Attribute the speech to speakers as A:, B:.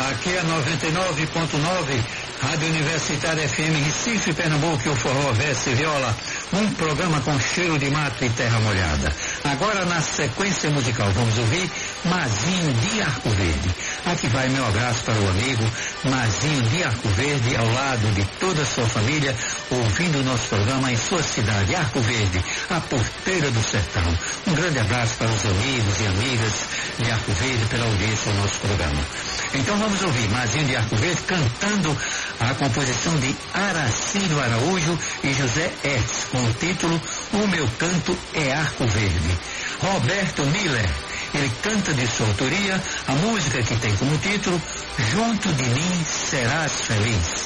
A: Aqui é 99.9, Rádio Universitária FM Recife, Pernambuco, o Forró Verso e Viola, um programa com cheiro de mato e terra molhada. Agora, na sequência musical, vamos ouvir Mazinho de Arco Verde. Aqui vai meu abraço para o amigo Mazinho de Arco Verde, ao lado de toda a sua família, ouvindo o nosso programa em sua cidade, Arco Verde, a porteira do sertão. Um grande abraço para os amigos e amigas de Arco Verde pela audiência ao nosso programa. Então vamos ouvir Mazinho de Arco Verde cantando a composição de Aracílio Araújo e José Hertz, com o título O Meu Canto é Arco Verde. Roberto Miller, ele canta de sua autoria a música que tem como título Junto de Mim Serás Feliz.